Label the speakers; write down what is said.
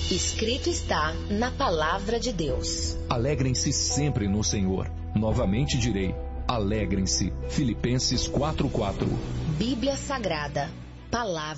Speaker 1: Escrito está na palavra de Deus.
Speaker 2: Alegrem-se sempre no Senhor. Novamente direi, alegrem-se. Filipenses 4:4.
Speaker 1: Bíblia Sagrada, palavra